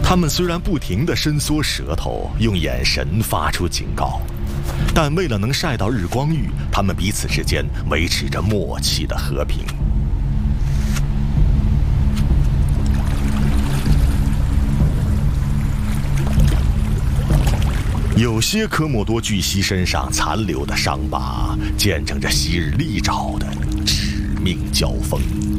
他们虽然不停地伸缩舌头，用眼神发出警告，但为了能晒到日光浴，他们彼此之间维持着默契的和平。有些科莫多巨蜥身上残留的伤疤，见证着昔日利爪的致命交锋。